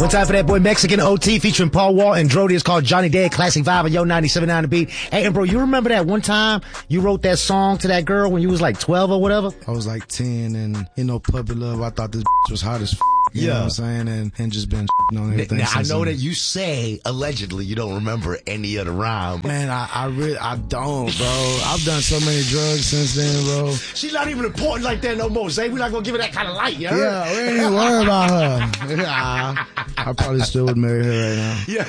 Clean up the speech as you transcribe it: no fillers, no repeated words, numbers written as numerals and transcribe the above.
One time for that boy Mexican OT featuring Paul Wall and Drody. It's called Johnny Dead, classic vibe of Yo 97.9 The Beat. Hey, and bro, you remember that one time you wrote that song to that girl when you was like 12 or whatever? I was like 10 and, you know, puppy love, I thought this was hot as you know what I'm saying? And just been on everything. Now, I know that you say, allegedly, you don't remember any of the rhyme. Man, I really don't, bro. I've done so many drugs since then, bro. She's not even important like that no more, Zay. We're not gonna give her that kind of light, you heard? Yeah, we ain't even worried about her. I probably still would marry her right now. Yeah.